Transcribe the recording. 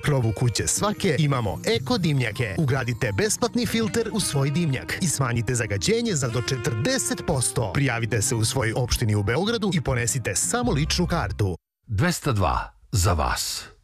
krovu kuće svake imamo eko dimnjake. Ugradite besplatni filter u svoj dimnjak i smanjite zagađenje za do 40%. Prijavite se u svojoj opštini u Beogradu i ponesite samo ličnu kartu. 202 za vas.